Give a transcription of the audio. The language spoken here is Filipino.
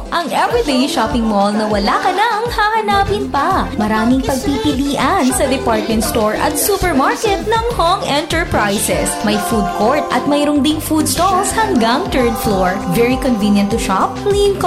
Mall, ang everyday shopping mall na wala ka nang hahanapin pa. Maraming pagpipilian sa department store at supermarket ng Hong Enterprises. May food court at mayroong ding food stalls hanggang 3rd floor. Very convenient to shop, clean